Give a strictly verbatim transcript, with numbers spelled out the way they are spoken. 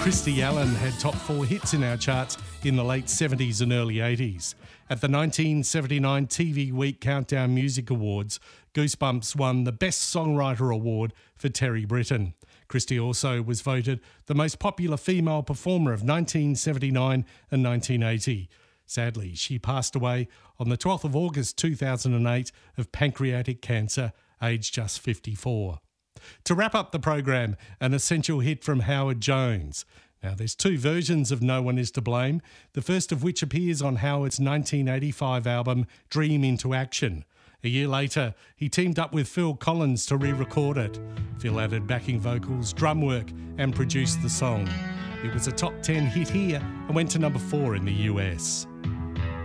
Christy Allen had top four hits in our charts in the late seventies and early eighties. At the nineteen seventy-nine T V Week Countdown Music Awards, Goosebumps won the Best Songwriter Award for Terry Britten. Christy also was voted the most popular female performer of nineteen seventy-nine and nineteen eighty. Sadly, she passed away on the twelfth of August two thousand eight of pancreatic cancer, aged just fifty-four. To wrap up the program, an essential hit from Howard Jones. Now, there's two versions of No One Is to Blame, the first of which appears on Howard's nineteen eighty-five album Dream Into Action. A year later, he teamed up with Phil Collins to re-record it. Phil added backing vocals, drum work and produced the song. It was a top ten hit here and went to number four in the U S.